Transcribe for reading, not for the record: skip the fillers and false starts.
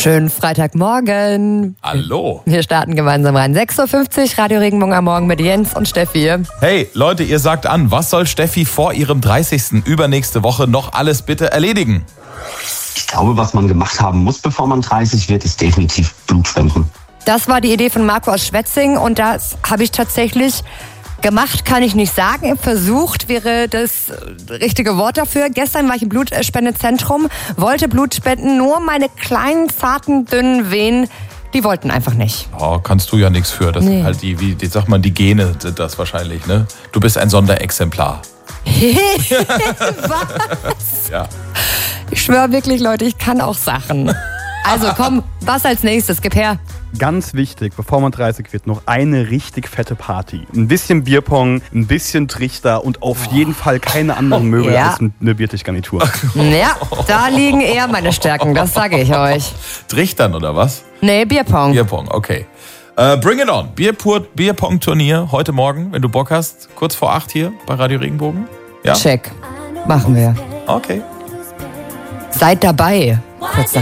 Schönen Freitagmorgen. Hallo. Wir starten gemeinsam rein. 6.50 Uhr, Radio Regenbogen am Morgen mit Jens und Steffi. Hey Leute, ihr sagt an, was soll Steffi vor ihrem 30. übernächste Woche noch alles bitte erledigen? Ich glaube, was man gemacht haben muss, bevor man 30 wird, ist definitiv Blutspenden. Das war die Idee von Marco aus Schwetzing und das habe ich tatsächlich gemacht, kann ich nicht sagen. Versucht wäre das richtige Wort dafür. Gestern war ich im Blutspendezentrum, wollte Blut spenden, nur meine kleinen, zarten, dünnen Venen, die wollten einfach nicht. Oh, kannst du ja nichts für. Das sind halt die Gene sind das wahrscheinlich, ne? Du bist ein Sonderexemplar. Was? Ja. Ich schwöre wirklich, Leute, ich kann auch Sachen. Also komm, was als nächstes? Gib her. Ganz wichtig, bevor man 30 wird, noch eine richtig fette Party. Ein bisschen Bierpong, ein bisschen Trichter und auf jeden Fall keine anderen Möbel als eine Biertischgarnitur. Ja, da liegen eher meine Stärken, das sage ich euch. Trichtern oder was? Nee, Bierpong. Bierpong, okay. Bring it on. Bierpong-Turnier heute Morgen, wenn du Bock hast. Kurz vor 8 hier bei Radio Regenbogen. Ja? Check. Machen wir. Okay. Seid dabei. Kurz nach